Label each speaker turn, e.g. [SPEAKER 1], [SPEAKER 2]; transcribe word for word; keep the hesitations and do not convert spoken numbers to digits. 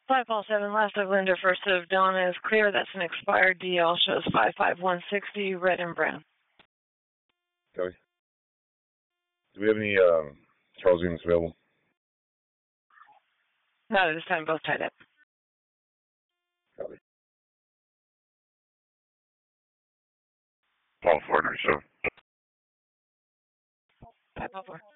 [SPEAKER 1] Five Paul seven, last of Linda, first of Donna is clear. That's an expired D L. Shows five five one sixty, red and brown.
[SPEAKER 2] Copy. Do we have any um, Charles units available?
[SPEAKER 1] Not at this time, both tied up.
[SPEAKER 2] Copy.
[SPEAKER 3] Paul four ninety-seven.
[SPEAKER 1] Five Paul four.